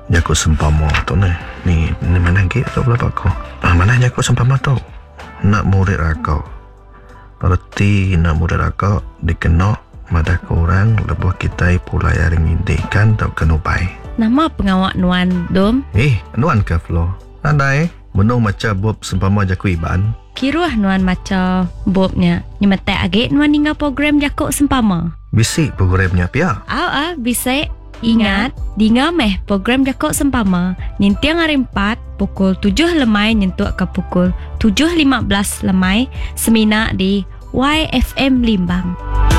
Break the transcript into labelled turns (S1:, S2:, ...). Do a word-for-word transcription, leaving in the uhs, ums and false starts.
S1: Jaku sempama tu ni. Ni, ni mana lagi tu berapa kau? Ah, mana jaku sempama tu? Nak murid akau. Berarti nak murid akau dikena madah korang lebuh kita pulai yaring indikan tau kenubai.
S2: Nama pengawak Nuan Dom?
S1: Eh, Nuan ke Flo? Andai, menung macam Bob sempama jaku iban.
S2: Kiruah Nuan macam Bobnya. Ni mata agak Nuan hingga program jakuk sempama.
S1: Bisik programnya pia.
S2: Au ah, bisa. Ingat, dinga meh program jakuk sempama. Nintiang hari empat, pukul tujuh lemai nyentuh ke pukul tujuh lima belas lemai. Semina di Y F M Limbang.